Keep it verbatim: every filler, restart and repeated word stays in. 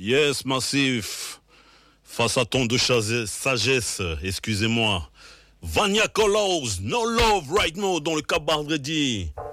Yes, Massif. Face à ton de sagesse, excusez-moi. Vania Colos, No Love Right Now dans le cabaret dit.